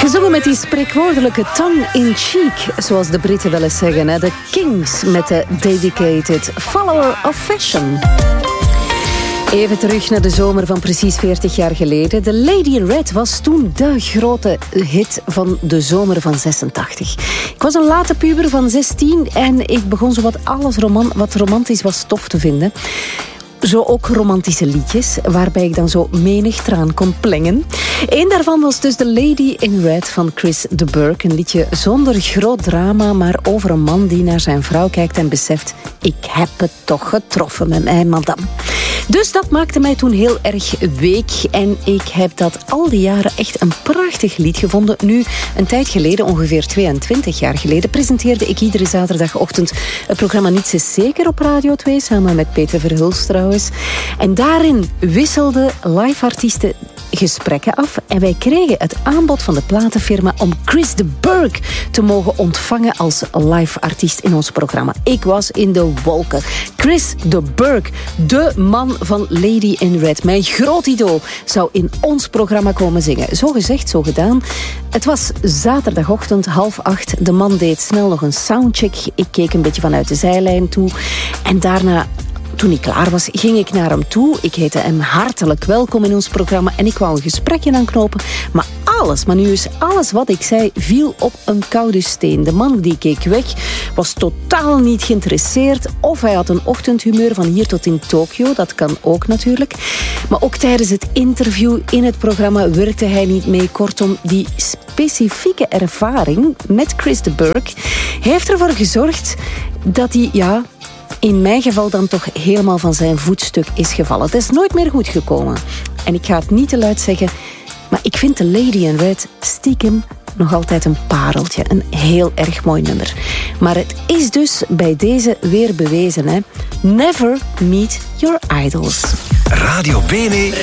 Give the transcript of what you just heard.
Gezongen met die spreekwoordelijke tongue in cheek, zoals de Britten wel eens zeggen. Hè? De Kings met de Dedicated Follower of Fashion. Even terug naar de zomer van precies 40 jaar geleden. The Lady in Red was toen de grote hit van de zomer van 86. Ik was een late puber van 16 en ik begon zo wat romantisch was tof te vinden. Zo ook romantische liedjes, waarbij ik dan zo menig traan kon plengen. Eén daarvan was dus The Lady in Red van Chris de Burgh. Een liedje zonder groot drama, maar over een man die naar zijn vrouw kijkt en beseft: ik heb het toch getroffen met mijn madame. Dus dat maakte mij toen heel erg week. En ik heb dat al die jaren echt een prachtig lied gevonden. Nu, een tijd geleden, ongeveer 22 jaar geleden, presenteerde ik iedere zaterdagochtend het programma Niets is Zeker op Radio 2, samen met Peter Verhulst trouwens. En daarin wisselden live-artiesten gesprekken af en wij kregen het aanbod van de platenfirma om Chris de Burgh te mogen ontvangen als live-artiest in ons programma. Ik was in de wolken. Chris de Burgh, de man van Lady in Red, mijn groot idool, zou in ons programma komen zingen. Zo gezegd, zo gedaan. Het was zaterdagochtend 7:30. De man deed snel nog een soundcheck. Ik keek een beetje vanuit de zijlijn toe en daarna, toen hij klaar was, ging ik naar hem toe. Ik heette hem hartelijk welkom in ons programma en ik wou een gesprekje aanknopen. Maar nu is alles wat ik zei, viel op een koude steen. De man die keek weg, was totaal niet geïnteresseerd. Of hij had een ochtendhumeur van hier tot in Tokio. Dat kan ook natuurlijk. Maar ook tijdens het interview in het programma werkte hij niet mee. Kortom, die specifieke ervaring met Chris de Burgh heeft ervoor gezorgd dat hij, in mijn geval dan toch helemaal van zijn voetstuk is gevallen. Het is nooit meer goed gekomen. En ik ga het niet te luid zeggen, maar ik vind The Lady in Red stiekem nog altijd een pareltje. Een heel erg mooi nummer. Maar het is dus bij deze weer bewezen, hè. Never meet your idols. Radio Bene